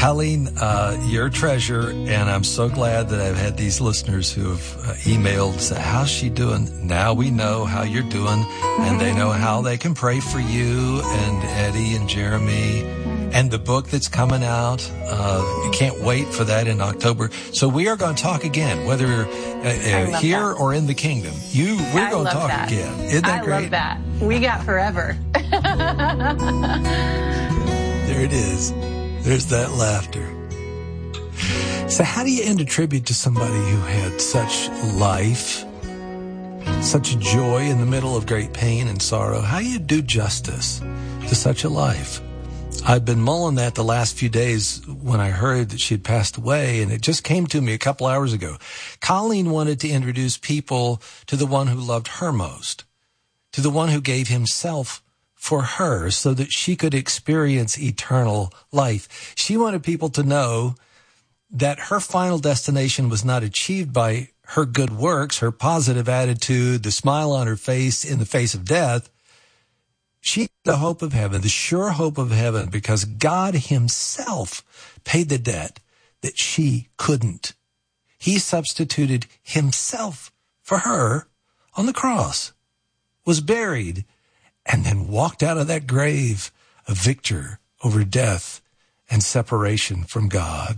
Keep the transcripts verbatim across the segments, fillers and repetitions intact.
Colleen, uh, you're a treasure, and I'm so glad that I've had these listeners who have uh, emailed, say, how's she doing? Now we know how you're doing, and they know how they can pray for you and Eddie and Jeremy and the book that's coming out. Uh, you can't wait for that in October. So we are going to talk again, whether uh, uh, here that. or in the kingdom. You, We're going to talk that. again. Isn't that I great? I love that. We got forever. There it is. There's that laughter. So how do you end a tribute to somebody who had such life, such joy in the middle of great pain and sorrow? How do you do justice to such a life? I've been mulling that the last few days when I heard that she had passed away, and it just came to me a couple hours ago. Colleen wanted to introduce people to the one who loved her most, to the one who gave himself for her so that she could experience eternal life. She wanted people to know that her final destination was not achieved by her good works, her positive attitude, the smile on her face in the face of death. She had the hope of heaven, the sure hope of heaven, because God himself paid the debt that she couldn't. He substituted himself for her on the cross, was buried, and then walked out of that grave a victor over death and separation from God.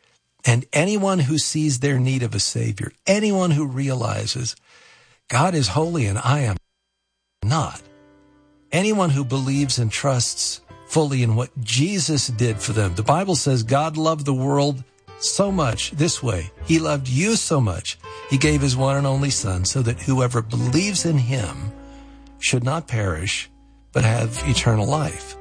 And anyone who sees their need of a Savior, anyone who realizes God is holy and I am not, anyone who believes and trusts fully in what Jesus did for them. The Bible says God loved the world so much this way. He loved you so much. He gave his one and only Son so that whoever believes in him should not perish, but have eternal life.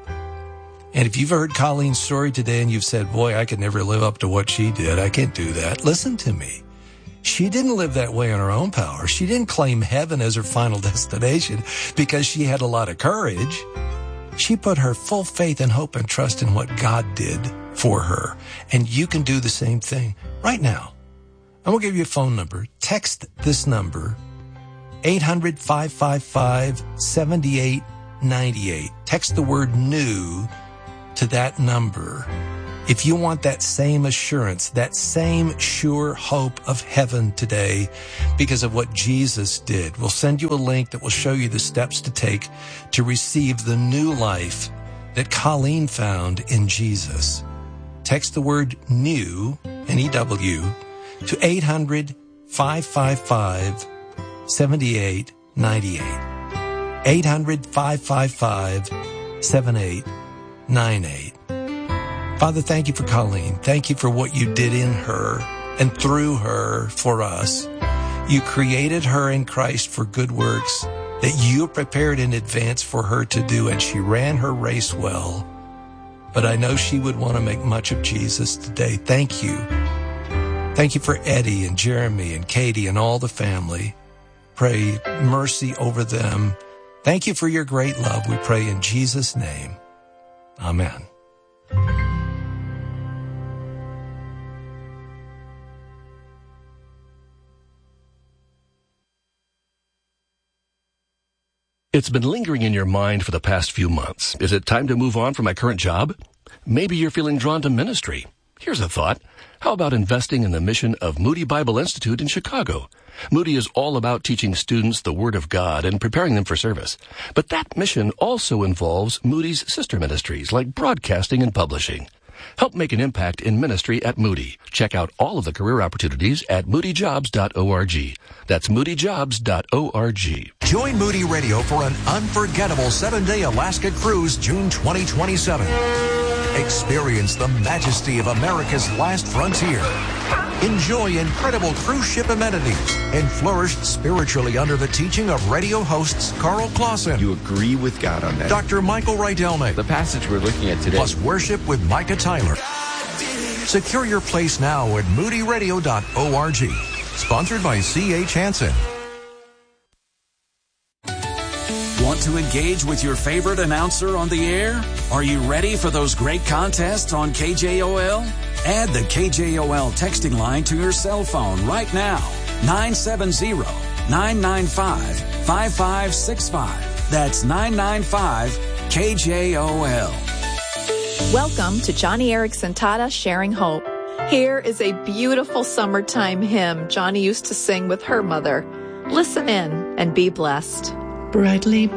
And if you've heard Colleen's story today and you've said, boy, I could never live up to what she did, I can't do that. Listen to me. She didn't live that way on her own power. She didn't claim heaven as her final destination because she had a lot of courage. She put her full faith and hope and trust in what God did for her. And you can do the same thing right now. I'm going to give you a phone number. Text this number, eight hundred, five five five, seven eight nine eight. Text the word new to that number. If you want that same assurance, that same sure hope of heaven today because of what Jesus did, we'll send you a link that will show you the steps to take to receive the new life that Colleen found in Jesus. Text the word new, N E W, to eight hundred, five five five, seven eight nine eight. eight hundred, five five five, seven eight nine eight. Father, thank you for Colleen. Thank you for what you did in her and through her for us. You created her in Christ for good works that you prepared in advance for her to do, and she ran her race well. But I know she would want to make much of Jesus today. Thank you. Thank you for Eddie and Jeremy and Katie and all the family. Pray mercy over them. Thank you for your great love. We pray in Jesus' name. Amen. It's been lingering in your mind for the past few months. Is it time to move on from my current job? Maybe you're feeling drawn to ministry. Here's a thought. How about investing in the mission of Moody Bible Institute in Chicago? Moody is all about teaching students the Word of God and preparing them for service. But that mission also involves Moody's sister ministries like broadcasting and publishing. Help make an impact in ministry at Moody. Check out all of the career opportunities at moody jobs dot org. That's moody jobs dot org. Join Moody Radio for an unforgettable seven-day Alaska cruise June twenty twenty-seven. Experience the majesty of America's last frontier. Enjoy incredible cruise ship amenities and flourish spiritually under the teaching of radio hosts Carl Clausen. You agree with God on that. Doctor Michael Rydelnik. The passage we're looking at today. Plus worship with Micah Tyler. Secure your place now at moody radio dot org. Sponsored by C H Hansen. Want to engage with your favorite announcer on the air? Are you ready for those great contests on K J O L? Add the K J O L texting line to your cell phone right now. nine seven zero, nine nine five, five five six five. That's nine nine five K J O L. Welcome to Johnny Erickson Tata Sharing Hope. Here is a beautiful summertime hymn Johnny used to sing with her mother. Listen in and be blessed. Brightly